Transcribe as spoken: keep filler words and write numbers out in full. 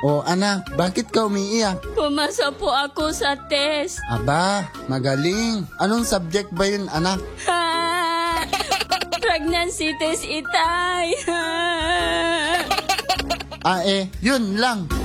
O anak, bakit ka umiiyak? Pumasa po ako sa test. Aba, magaling. Anong subject ba yun, anak? Ha! Pregnancy test, itay. Ah eh, yun lang.